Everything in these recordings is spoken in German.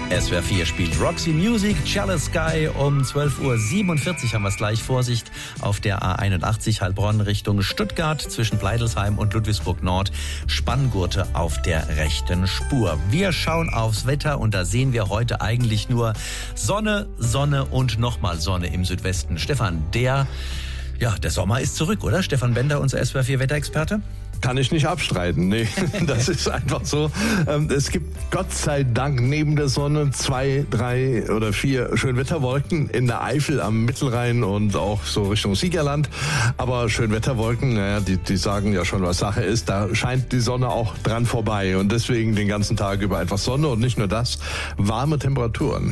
SWR 4 spielt Roxy Music, Jealous Sky. Um 12.47 Uhr haben wir es gleich. Vorsicht auf der A81 Heilbronn Richtung Stuttgart zwischen Bleidelsheim und Ludwigsburg Nord. Spanngurte auf der rechten Spur. Wir schauen aufs Wetter und da sehen wir heute eigentlich nur Sonne, Sonne und nochmal Sonne im Südwesten. Stefan, der Sommer ist zurück, oder? Stefan Bender, unser SWR 4 Wetterexperte. Kann ich nicht abstreiten, nee, das ist einfach so. Es gibt Gott sei Dank neben der Sonne 2, 3 oder 4 Schönwetterwolken in der Eifel am Mittelrhein und auch so Richtung Siegerland. Aber Schönwetterwolken, die sagen ja schon, was Sache ist. Da scheint die Sonne auch dran vorbei und deswegen den ganzen Tag über einfach Sonne und nicht nur das, warme Temperaturen.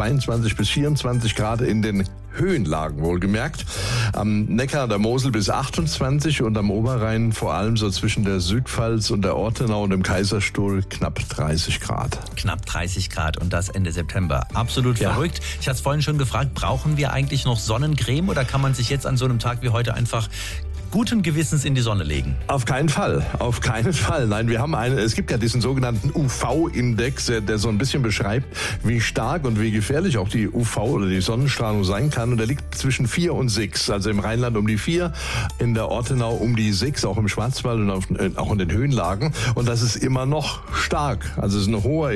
22 bis 24 Grad in den Höhenlagen wohlgemerkt. Am Neckar, der Mosel bis 28 und am Oberrhein vor allem so zwischen der Südpfalz und der Ortenau und dem Kaiserstuhl knapp 30 Grad. Knapp 30 Grad und das Ende September. Absolut verrückt. Ich hatte es vorhin schon gefragt, brauchen wir eigentlich noch Sonnencreme oder kann man sich jetzt an so einem Tag wie heute einfach guten Gewissens in die Sonne legen? Auf keinen Fall, auf keinen Fall. Nein, es gibt ja diesen sogenannten UV-Index, der so ein bisschen beschreibt, wie stark und wie gefährlich auch die UV oder die Sonnenstrahlung sein kann. Und der liegt zwischen 4 und 6. Also im Rheinland um die 4, in der Ortenau um die 6, auch im Schwarzwald und auch in den Höhenlagen. Und das ist immer noch stark. Also es ist ein hoher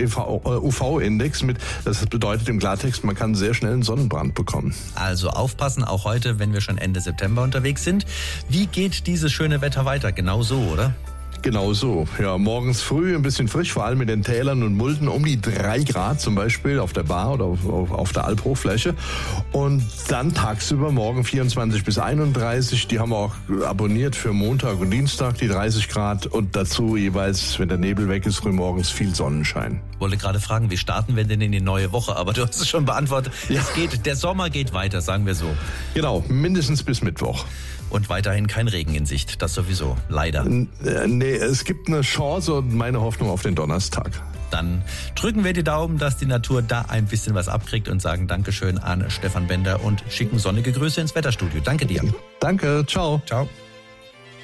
UV-Index das bedeutet im Klartext, man kann sehr schnell einen Sonnenbrand bekommen. Also aufpassen, auch heute, wenn wir schon Ende September unterwegs sind. Wie geht dieses schöne Wetter weiter? Genau so, oder? Genau so. Ja, morgens früh ein bisschen frisch, vor allem in den Tälern und Mulden um die 3 Grad zum Beispiel auf der Bar oder auf der Alphochfläche. Und dann tagsüber morgen 24 bis 31. Die haben wir auch abonniert für Montag und Dienstag, die 30 Grad. Und dazu jeweils, wenn der Nebel weg ist, frühmorgens viel Sonnenschein. Ich wollte gerade fragen, wie starten wir denn in die neue Woche? Aber du hast es schon beantwortet. Ja. Der Sommer geht weiter, sagen wir so. Genau, mindestens bis Mittwoch. Und weiterhin kein Regen in Sicht, das sowieso, leider. Nee, es gibt eine Chance und meine Hoffnung auf den Donnerstag. Dann drücken wir die Daumen, dass die Natur da ein bisschen was abkriegt und sagen Dankeschön an Stefan Bender und schicken sonnige Grüße ins Wetterstudio. Danke dir. Danke, ciao. Ciao.